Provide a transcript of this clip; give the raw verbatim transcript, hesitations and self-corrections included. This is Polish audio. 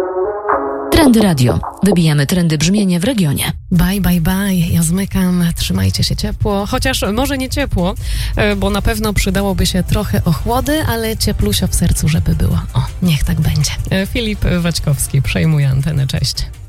Trendy Radio. Wybijamy trendy brzmienia w regionie. Bye, bye, bye. Ja zmykam. Trzymajcie się ciepło. Chociaż może nie ciepło, bo na pewno przydałoby się trochę ochłody, ale cieplusio w sercu, żeby było. O, niech tak będzie. Filip Waćkowski przejmuje antenę. Cześć.